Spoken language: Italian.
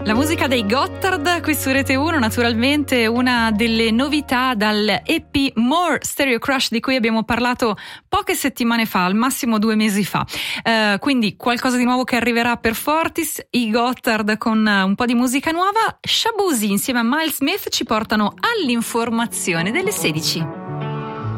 La musica dei Gotthard qui su Rete 1, naturalmente una delle novità dal EP More Stereo Crush di cui abbiamo parlato poche settimane fa, al massimo 2 mesi fa. Quindi qualcosa di nuovo che arriverà per Fortis, i Gotthard con un po' di musica nuova. Shaboozey insieme a Miles Smith ci portano all'informazione delle 16.